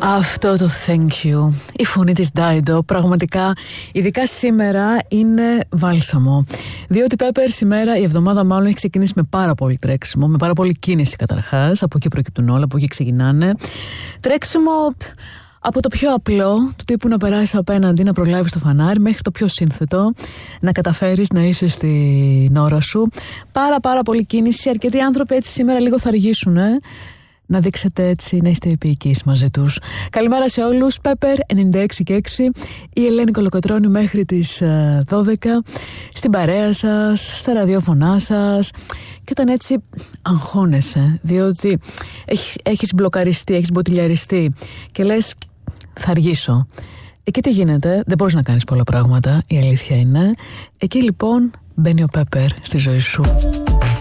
Αυτό το thank you, η φωνή της Ντάιντο, πραγματικά, ειδικά σήμερα, είναι βάλσαμο. Διότι Pepper σήμερα, η εβδομάδα μάλλον, έχει ξεκινήσει με πάρα πολύ τρέξιμο, με πάρα πολύ κίνηση καταρχάς. Από εκεί προκύπτουν όλα, από εκεί ξεκινάνε. Τρέξιμο από το πιο απλό, του τύπου να περάσεις απέναντι, να προλάβεις το φανάρι, μέχρι το πιο σύνθετο, να καταφέρεις να είσαι στην ώρα σου. Πάρα πολύ κίνηση. Αρκετοί άνθρωποι έτσι σήμερα λίγο θα αργήσουν, να δείξετε έτσι, να είστε επίοικείς μαζί τους. Καλημέρα σε όλους. Pepper 96 και 6. Η Ελένη Κολοκοτρώνη μέχρι τις 12. Στην παρέα σας, στα ραδιόφωνά σας. Και όταν έτσι αγχώνεσαι, διότι έχεις μπλοκαριστεί, έχεις μποτιλιαριστεί και λες θα αργήσω. Εκεί τι γίνεται? Δεν μπορείς να κάνεις πολλά πράγματα, η αλήθεια είναι. Εκεί λοιπόν μπαίνει ο Pepper στη ζωή σου.